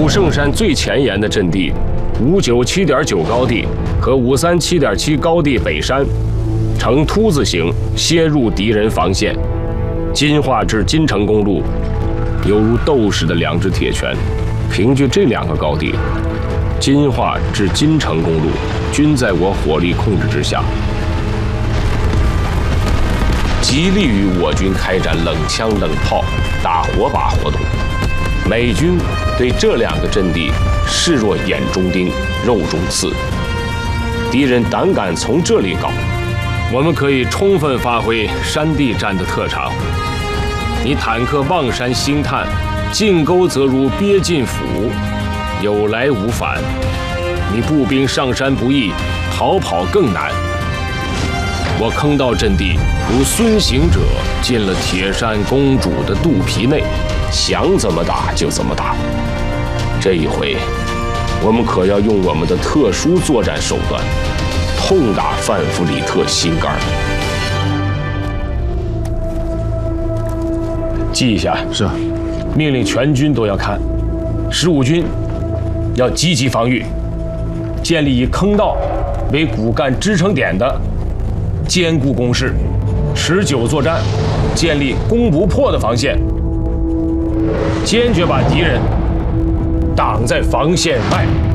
武圣山最前沿的阵地597.9高地和537.7高地北山，呈凸字形切入敌人防线。金化至金城公路犹如斗士的两只铁拳，凭据这两个高地，金化至金城公路均在我火力控制之下，极利于我军开展冷枪冷炮大火把活动。美军对这两个阵地视若眼中钉、肉中刺，敌人胆敢从这里搞，我们可以充分发挥山地战的特长。你坦克望山兴叹，进沟则如鳖进府，有来无返；你步兵上山不易，逃跑更难。我坑道阵地如孙行者进了铁扇公主的肚皮内，想怎么打就怎么打。这一回，我们可要用我们的特殊作战手段，痛打范弗里特心肝。记一下。 是。 命令全军都要看。15军要积极防御，建立以坑道为骨干支撑点的坚固工事，持久作战，建立攻不破的防线，坚决把敌人挡在防线外。